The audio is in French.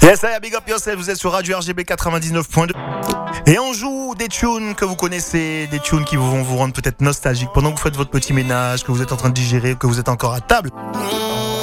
Yes, I big up yourself, vous êtes sur Radio RGB 99.2. Et on joue des tunes que vous connaissez, des tunes qui vont vous rendre peut-être nostalgique pendant que vous faites votre petit ménage, que vous êtes en train de digérer, que vous êtes encore à table.